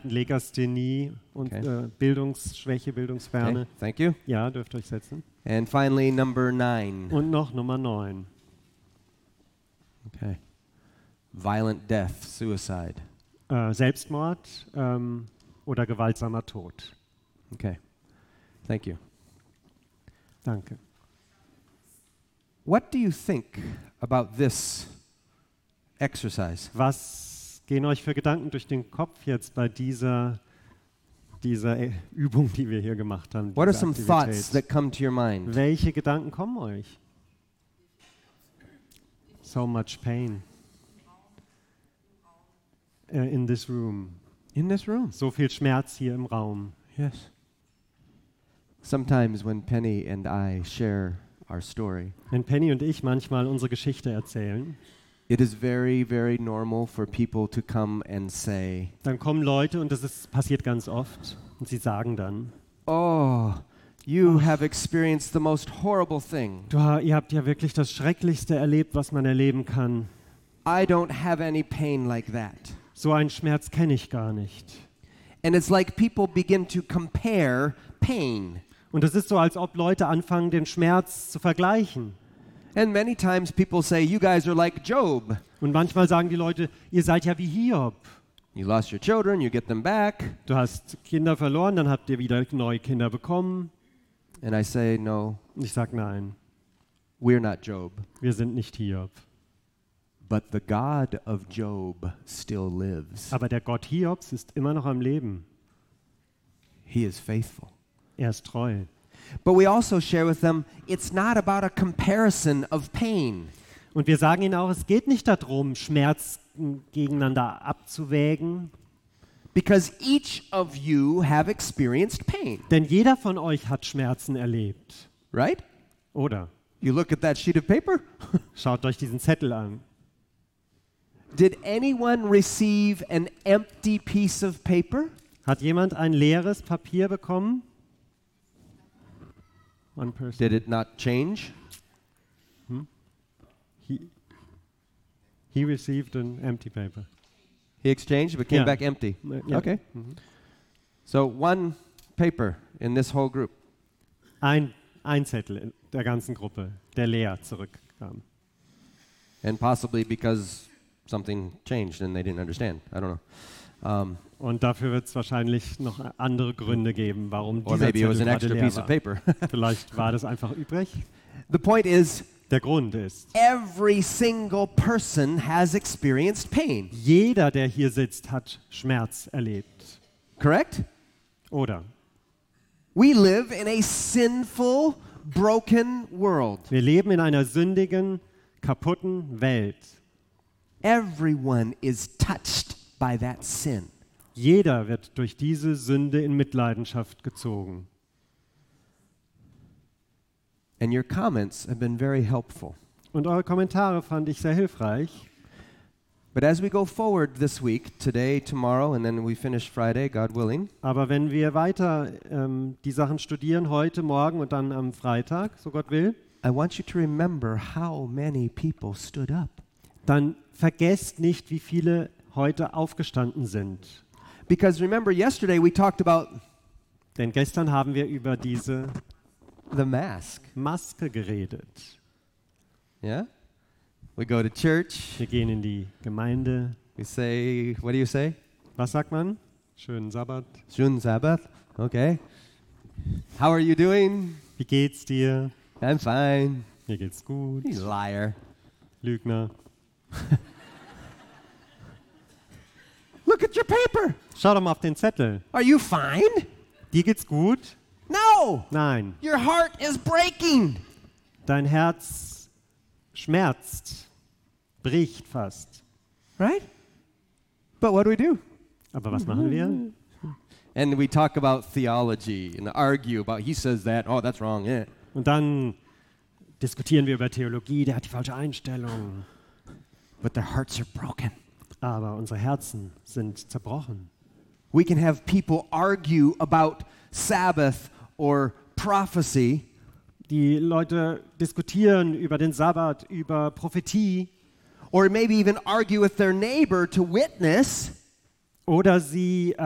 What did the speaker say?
Krankheiten, Legasthenie und Bildungsschwäche, Bildungsferne. Okay, thank you. Ja, dürft euch setzen. And finally, number 9. Und noch Nummer 9. Okay. Violent death, suicide. Selbstmord oder gewaltsamer Tod. Okay. Thank you. Danke. What do you think about this exercise? Was gehen euch für Gedanken durch den Kopf jetzt bei dieser Übung, die wir hier gemacht haben? What are dieser some Aktivität? thoughts that come to your mind? Welche Gedanken kommen euch? So much pain in this room. In this room? So viel Schmerz hier im Raum. Yes. Sometimes when Penny and I share our story, Wenn Penny und ich manchmal unsere Geschichte erzählen, it is very, very normal for people to come and say, dann kommen Leute, und passiert ganz oft, und sie sagen dann, "Oh, you have experienced the most horrible thing. ihr habt ja wirklich das Schrecklichste erlebt, was man erleben kann. I don't have any pain like that." So einen Schmerz kenne ich gar nicht. And it's like people begin to compare pain. Und es ist so, als ob Leute anfangen, den Schmerz zu vergleichen. And many times people say, "You guys are like Job. Und manchmal sagen die Leute, ihr seid ja wie Hiob. You lost your children, you get them back." Du hast Kinder verloren, dann habt ihr wieder neue Kinder bekommen. And I say, "No, Und ich sage, nein, we're not Job. wir sind nicht Hiob. But the God of Job still lives. Aber der Gott Hiobs ist immer noch am Leben. He is faithful." Er ist treu. But we also share with them, it's not about a comparison of pain. Und wir sagen ihnen auch, es geht nicht darum, Schmerz gegeneinander abzuwägen. Because each of you have experienced pain, Denn jeder von euch hat Schmerzen erlebt. right? Oder? You look at that sheet of paper. Schaut euch diesen Zettel an. Did anyone receive an empty piece of paper? Hat jemand ein leeres Papier bekommen? One person. Did it not change? He received an empty paper. He exchanged but came Yeah. back empty. Ja. Okay. So one paper in this whole group. Ein Zettel in der ganzen Gruppe, der leer zurückkam. And possibly because something changed and they didn't understand. I don't know. Und dafür wird es wahrscheinlich noch andere Gründe geben, warum Or dieser maybe it was Zettel an gerade extra leer piece of war. paper. Vielleicht war das einfach übrig. The point is, Der Grund ist, every single person has experienced pain. jeder, der hier sitzt, hat Schmerz erlebt. Correct? Oder? We live in a sinful, broken world. Wir leben in einer sündigen, kaputten Welt. Everyone is touched by that sin. Jeder wird durch diese Sünde in Mitleidenschaft gezogen. And your comments have been very helpful. Und eure Kommentare fand ich sehr hilfreich. But as we go forward this week, today, tomorrow, and then we finish Friday, God willing, Aber wenn wir weiter die Sachen studieren, heute, morgen und dann am Freitag, so Gott will, I want you to remember how many people stood up. dann vergesst nicht, wie viele heute aufgestanden sind. Because remember, yesterday we talked about Denn gestern haben wir über diese the mask. Maske geredet. Yeah? We go to church, Wir gehen in die Gemeinde. we say, what do you say? Was sagt man? Schönen Sabbat. Schönen Sabbath. Okay. How are you doing? Wie geht's dir? I'm fine. Mir geht's gut. You liar. Lügner. Look at your paper. Schau doch mal auf den Zettel. Are you fine? Dir geht's gut? No. Nein. Your heart is breaking. Dein Herz schmerzt, bricht fast. Right? But what do? Aber was machen wir? And we talk about theology and argue about, he says that, oh, that's wrong, yeah. Und dann diskutieren wir über Theologie, der hat die falsche Einstellung. But their hearts are broken. Aber unsere Herzen sind zerbrochen. We can have people argue about Sabbath or prophecy, Die Leute diskutieren über den Sabbat, über Prophetie. or maybe even argue with their neighbor to witness. Oder sie